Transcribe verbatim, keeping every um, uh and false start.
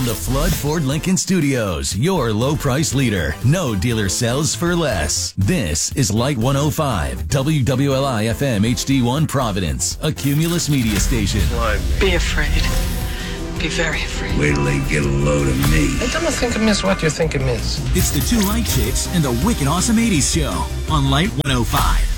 From the Flood Ford Lincoln Studios, your low price leader. No dealer sells for less. This is Light one oh five, W W L I F M H D one Providence, a Cumulus media station. Be afraid. Be very afraid. Wait till they get a load of me. I don't think it is what you think it is. It's the Two Light Chicks and the Wicked Awesome eighties Show on Light one oh five.